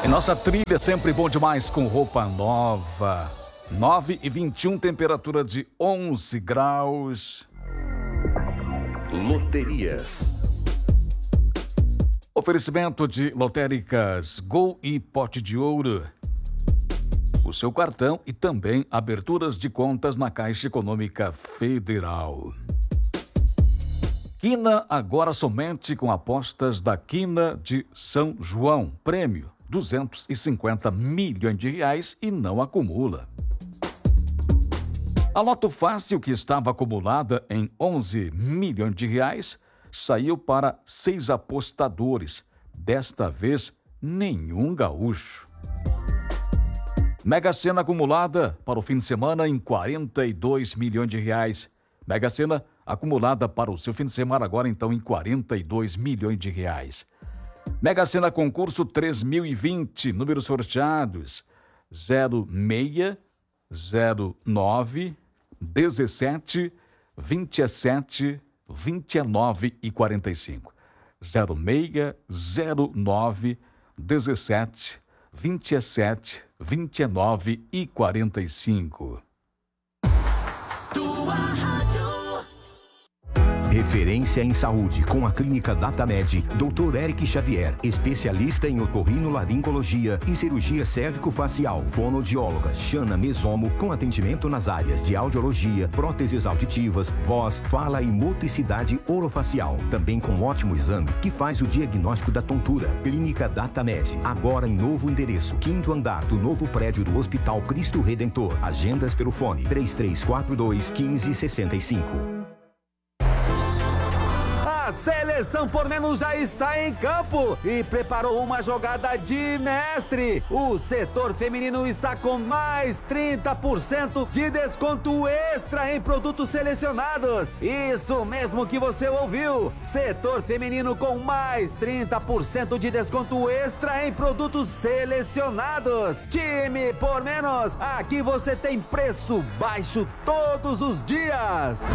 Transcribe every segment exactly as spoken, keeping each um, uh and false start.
Em nossa trilha, sempre bom demais com roupa nova. nove e vinte e um, temperatura de onze graus. Loterias. Oferecimento de lotéricas Gol e Pote de Ouro. O seu cartão e também aberturas de contas na Caixa Econômica Federal. Quina agora somente com apostas da Quina de São João. Prêmio duzentos e cinquenta milhões de reais e não acumula. A Loto Fácil, que estava acumulada em onze milhões de reais, saiu para seis apostadores. Desta vez, nenhum gaúcho. Mega Sena acumulada para o fim de semana em quarenta e dois milhões de reais. Mega Sena acumulada para o seu fim de semana agora então em quarenta e dois milhões de reais. Mega Sena concurso três mil e vinte, números sorteados zero seis, zero nove, dezessete, vinte e sete, vinte e nove e quarenta e cinco. zero seis, zero nove, dezessete, vinte e sete, vinte e nove e quarenta e cinco. Tua rádio. Referência em saúde com a Clínica Datamed, doutor Eric Xavier, especialista em otorrinolaringologia e cirurgia cérvico-facial, fonoaudióloga Xana Mesomo, com atendimento nas áreas de audiologia, próteses auditivas, voz, fala e motricidade orofacial. Também com ótimo exame que faz o diagnóstico da tontura. Clínica Datamed, agora em novo endereço, quinto andar do novo prédio do Hospital Cristo Redentor. Agendas pelo fone três três quatro dois, um cinco seis cinco. A Seleção por Menos já está em campo e preparou uma jogada de mestre. O setor feminino está com mais trinta por cento de desconto extra em produtos selecionados. Isso mesmo que você ouviu. Setor feminino com mais trinta por cento de desconto extra em produtos selecionados. Time por Menos, aqui você tem preço baixo todos os dias.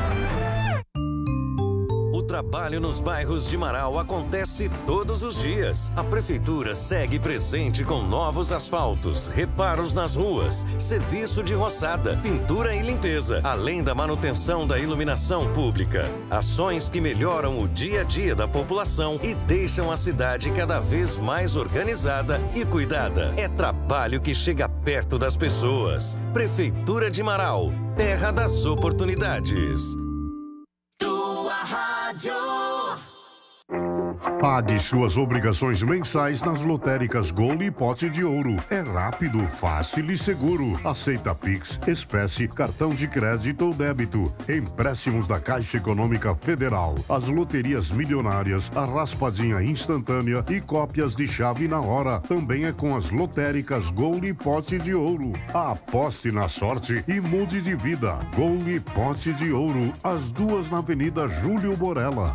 O trabalho nos bairros de Marau acontece todos os dias. A prefeitura segue presente com novos asfaltos, reparos nas ruas, serviço de roçada, pintura e limpeza, além da manutenção da iluminação pública. Ações que melhoram o dia a dia da população e deixam a cidade cada vez mais organizada e cuidada. É trabalho que chega perto das pessoas. Prefeitura de Marau, terra das oportunidades. Pague suas obrigações mensais nas lotéricas Gol e Pote de Ouro. É rápido, fácil e seguro. Aceita Pix, espécie, cartão de crédito ou débito. Empréstimos da Caixa Econômica Federal. As loterias milionárias, a raspadinha instantânea e cópias de chave na hora. Também é com as lotéricas Gol e Pote de Ouro. Aposte na sorte e mude de vida. Gol e Pote de Ouro. As duas na Avenida Júlio Borella.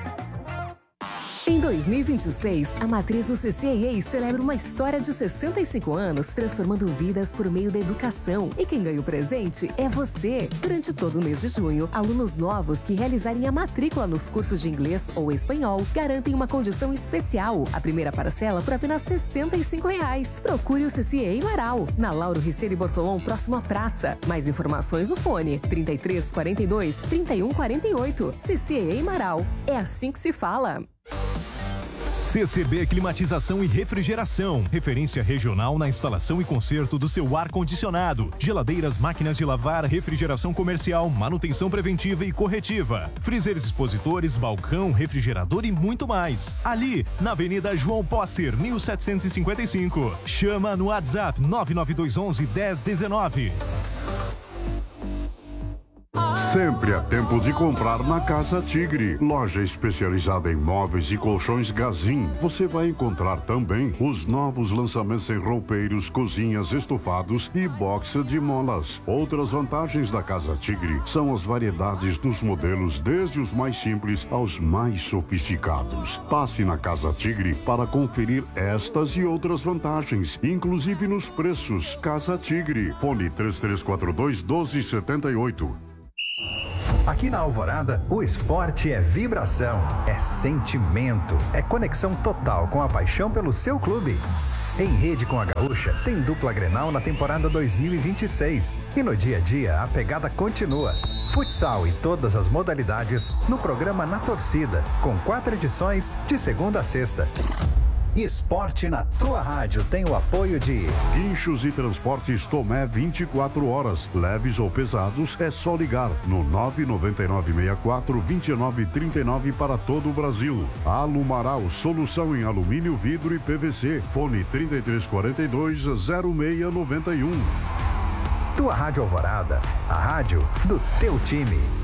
Em dois mil e vinte e seis, a matriz do C C I A celebra uma história de sessenta e cinco anos, transformando vidas por meio da educação. E quem ganha o presente é você. Durante todo o mês de junho, alunos novos que realizarem a matrícula nos cursos de inglês ou espanhol garantem uma condição especial. A primeira parcela por apenas sessenta e cinco reais. Procure o C C I A Marau, na Lauro Riceiro e Bortolom, próximo à praça. Mais informações no fone trinta e três, quarenta e dois, trinta e um, quarenta e oito. C C I A Marau. É assim que se fala. C C B Climatização e Refrigeração, referência regional na instalação e conserto do seu ar-condicionado, geladeiras, máquinas de lavar, refrigeração comercial, manutenção preventiva e corretiva, freezers expositores, balcão, refrigerador e muito mais. Ali, na Avenida João Posser, mil setecentos e cinquenta e cinco. Chama no WhatsApp nove nove dois um um, dez um nove. Sempre é tempo de comprar na Casa Tigre, loja especializada em móveis e colchões Gazin. Você vai encontrar também os novos lançamentos em roupeiros, cozinhas, estofados e boxa de molas. Outras vantagens da Casa Tigre são as variedades dos modelos, desde os mais simples aos mais sofisticados. Passe na Casa Tigre para conferir estas e outras vantagens, inclusive nos preços. Casa Tigre, fone três três quatro dois, um dois sete oito. Aqui na Alvorada, o esporte é vibração, é sentimento, é conexão total com a paixão pelo seu clube. Em rede com a Gaúcha, tem dupla Grenal na temporada dois mil e vinte e seis. E no dia a dia, a pegada continua. Futsal e todas as modalidades no programa Na Torcida, com quatro edições de segunda a sexta. Esporte na tua rádio tem o apoio de Guinchos e Transportes Tomé vinte e quatro horas. Leves ou pesados, é só ligar no nove nove nove seis quatro dois nove três nove para todo o Brasil. Alumaral, solução em alumínio, vidro e P V C. Fone trinta e três quarenta e dois, zero seis noventa e um. Tua Rádio Alvorada, a rádio do teu time.